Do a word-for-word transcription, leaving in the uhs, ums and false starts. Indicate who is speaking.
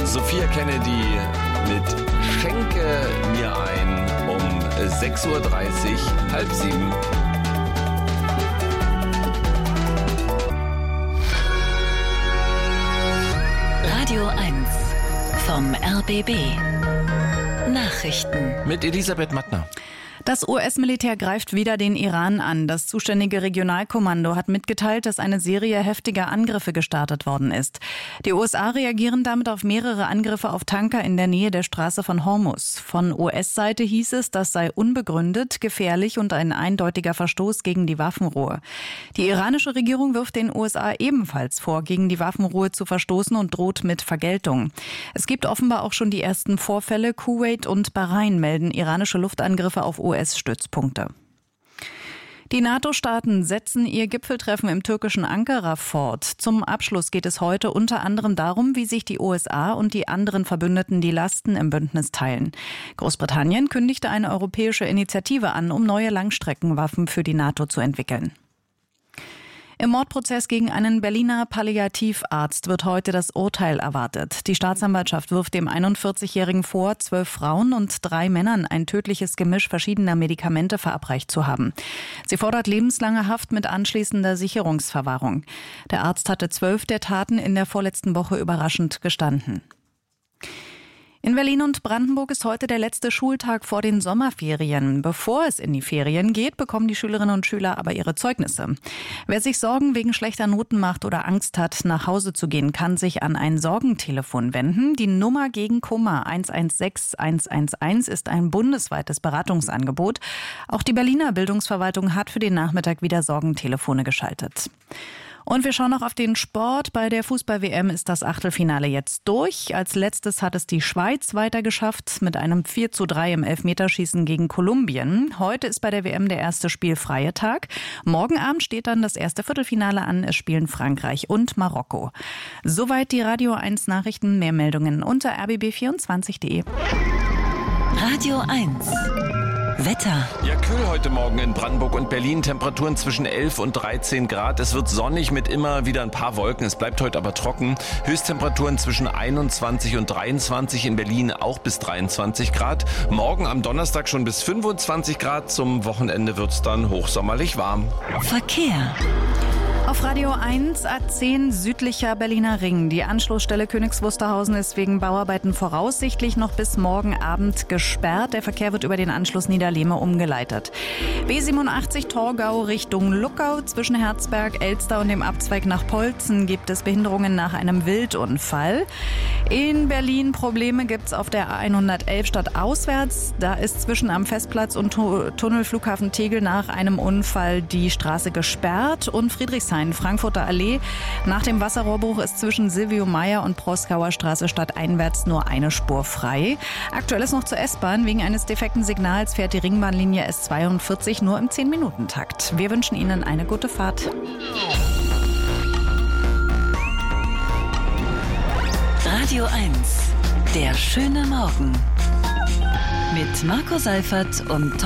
Speaker 1: Sophia Kennedy mit Schenke mir ein um sechs Uhr dreißig, halb sieben.
Speaker 2: Radio eins vom R B B. Nachrichten
Speaker 1: Mit Elisabeth Mattner.
Speaker 3: Das U S-Militär greift wieder den Iran an. Das zuständige Regionalkommando hat mitgeteilt, dass eine Serie heftiger Angriffe gestartet worden ist. Die U S A reagieren damit auf mehrere Angriffe auf Tanker in der Nähe der Straße von Hormuz. Von U S-Seite hieß es, das sei unbegründet, gefährlich und ein eindeutiger Verstoß gegen die Waffenruhe. Die iranische Regierung wirft den U S A ebenfalls vor, gegen die Waffenruhe zu verstoßen und droht mit Vergeltung. Es gibt offenbar auch schon die ersten Vorfälle. Kuwait und Bahrain melden iranische Luftangriffe auf U S-Stützpunkte. Die NATO-Staaten setzen ihr Gipfeltreffen im türkischen Ankara fort. Zum Abschluss geht es heute unter anderem darum, wie sich die U S A und die anderen Verbündeten die Lasten im Bündnis teilen. Großbritannien kündigte eine europäische Initiative an, um neue Langstreckenwaffen für die NATO zu entwickeln. Im Mordprozess gegen einen Berliner Palliativarzt wird heute das Urteil erwartet. Die Staatsanwaltschaft wirft dem einundvierzigjährigen vor, zwölf Frauen und drei Männern ein tödliches Gemisch verschiedener Medikamente verabreicht zu haben. Sie fordert lebenslange Haft mit anschließender Sicherungsverwahrung. Der Arzt hatte zwölf der Taten in der vorletzten Woche überraschend gestanden. In Berlin und Brandenburg ist heute der letzte Schultag vor den Sommerferien. Bevor es in die Ferien geht, bekommen die Schülerinnen und Schüler aber ihre Zeugnisse. Wer sich Sorgen wegen schlechter Noten macht oder Angst hat, nach Hause zu gehen, kann sich an ein Sorgentelefon wenden. Die Nummer gegen Kummer eins eins sechs eins eins eins ist ein bundesweites Beratungsangebot. Auch die Berliner Bildungsverwaltung hat für den Nachmittag wieder Sorgentelefone geschaltet. Und wir schauen noch auf den Sport. Bei der Fußball-W M ist das Achtelfinale jetzt durch. Als letztes hat es die Schweiz weitergeschafft mit einem vier zu drei im Elfmeterschießen gegen Kolumbien. Heute ist bei der W M der erste spielfreie Tag. Morgen Abend steht dann das erste Viertelfinale an. Es spielen Frankreich und Marokko. Soweit die Radio eins Nachrichten. Mehr Meldungen unter r b b vierundzwanzig punkt d e.
Speaker 2: Radio eins Wetter.
Speaker 1: Ja, kühl heute Morgen in Brandenburg und Berlin. Temperaturen zwischen elf und dreizehn Grad. Es wird sonnig mit immer wieder ein paar Wolken. Es bleibt heute aber trocken. Höchsttemperaturen zwischen einundzwanzig und dreiundzwanzig. In Berlin auch bis dreiundzwanzig Grad. Morgen am Donnerstag schon bis fünfundzwanzig Grad. Zum Wochenende wird es dann hochsommerlich warm.
Speaker 2: Verkehr.
Speaker 3: Auf Radio eins A zehn südlicher Berliner Ring. Die Anschlussstelle Königs Wusterhausen ist wegen Bauarbeiten voraussichtlich noch bis morgen Abend gesperrt. Der Verkehr wird über den Anschluss Niederlehme umgeleitet. B siebenundachtzig Torgau Richtung Luckau. Zwischen Herzberg, Elster und dem Abzweig nach Polzen gibt es Behinderungen nach einem Wildunfall. In Berlin Probleme gibt es auf der A hundertelf stadtauswärts. Da ist zwischen am Festplatz und Tunnelflughafen Tegel nach einem Unfall die Straße gesperrt. Und Friedrichshain, Frankfurter Allee. Nach dem Wasserrohrbruch ist zwischen Silvio Meyer und Proskauer Straße stadteinwärts nur eine Spur frei. Aktuell ist noch zur S-Bahn. Wegen eines defekten Signals fährt die Ringbahnlinie S zweiundvierzig nur im zehn Minuten Takt. Wir wünschen Ihnen eine gute Fahrt.
Speaker 2: Radio eins Der schöne Morgen. Mit Marco Seifert und